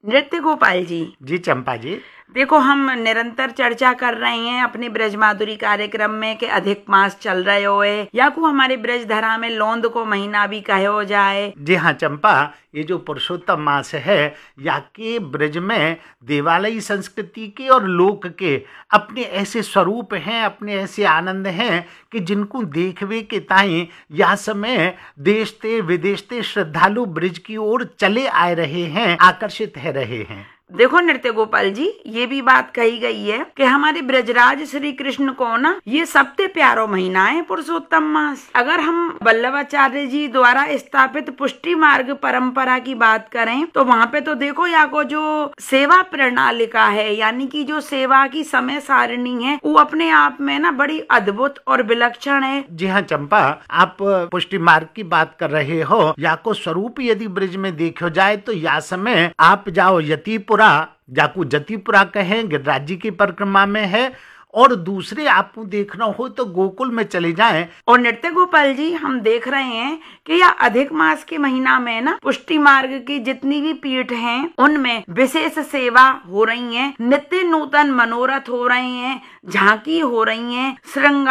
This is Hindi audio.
नृत्य गोपाल जी। जी चंपा जी। देखो, हम निरंतर चर्चा कर रहे हैं अपने ब्रज माधुरी कार्यक्रम में कि अधिक मास चल रहे होए या को हमारे ब्रज धरा में लोंद को महीना भी कहो जाए। जी हाँ चंपा, ये जो पुरुषोत्तम मास है या के ब्रज में देवालयी संस्कृति के और लोक के अपने ऐसे स्वरूप हैं, अपने ऐसे आनंद हैं कि जिनको देखवे के ताई या समय देश ते विदेश ते श्रद्धालु ब्रज की ओर चले आए रहे हैं, आकर्षित है रहे हैं। देखो नृत्य गोपाल जी, ये भी बात कही गई है कि हमारे ब्रजराज श्री कृष्ण को ना ये सबसे प्यारो महीना है पुरुषोत्तम मास। अगर हम वल्लभाचार्य जी द्वारा स्थापित पुष्टि मार्ग परंपरा की बात करें तो वहाँ पे तो देखो या को जो सेवा प्रणालिका है, यानी कि जो सेवा की समय सारणी है, वो अपने आप में ना बड़ी अद्भुत और विलक्षण है। जी हाँ चंपा, आप पुष्टि मार्ग की बात कर रहे हो। या को स्वरूप यदि ब्रज में देखो जाए तो या समय आप जाओ यतिपुरा, जाकू जतिपुरा कहें, गिरिराज जी की परिक्रमा में है, और दूसरे आपको देखना हो तो गोकुल में चले जाएं। और नृत्य गोपाल जी, हम देख रहे हैं कि यह अधिक मास के महीना में ना पुष्टि मार्ग की जितनी भी पीठ हैं उनमें विशेष सेवा हो रही है, नित्य नूतन मनोरथ हो रहे हैं, झांकी हो रही है, श्रृंगार